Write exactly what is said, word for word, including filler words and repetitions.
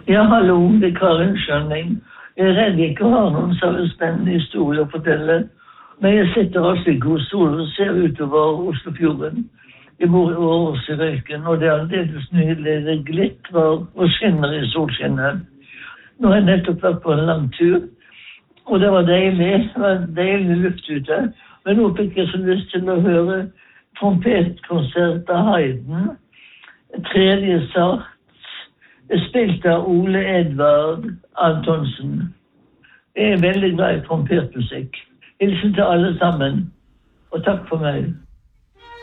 Ja, hallo, det er Karin Skjønning. Jeg er redd jeg ikke har noen så spennende historie å fortelle. Men jeg sitter altså i god stol og ser utover Oslofjorden. Jeg bor i Ås i Røyken, og det er aldeles nydelig. Det glitrer og skinner i solskinnet. Nå har jeg nettopp vært på en lang tur, og det var deilig. Det var en deilig luft ute. Men nå fikk jeg så lyst til å høre trompetkonsert av Haydn. Tredje sart. Spilt av Ole Edvard Antonsen. Jeg er veldig glad i trompetmusikk. Hilsen til alle sammen, og takk for meg.